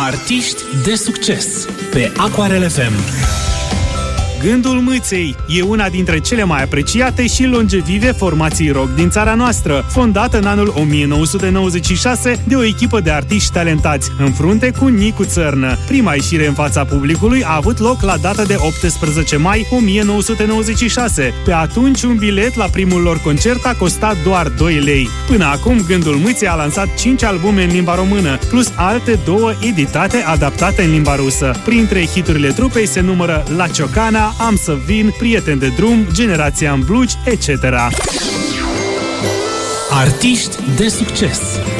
Artiști de succes pe Aquarel FM. Gândul Mâței e una dintre cele mai apreciate și longevive formații rock din țara noastră, fondată în anul 1996 de o echipă de artiști talentați, în frunte cu Nicu Țărnă. Prima ieșire în fața publicului a avut loc la data de 18 mai 1996. Pe atunci, un bilet la primul lor concert a costat doar 2 lei. Până acum, Gândul Mâței a lansat 5 albume în limba română, plus alte 2 editate adaptate în limba rusă. Printre hiturile trupei se numără La Ciocana, Am să vin, Prieten de drum, Generația în blugi, etc. Artiști de succes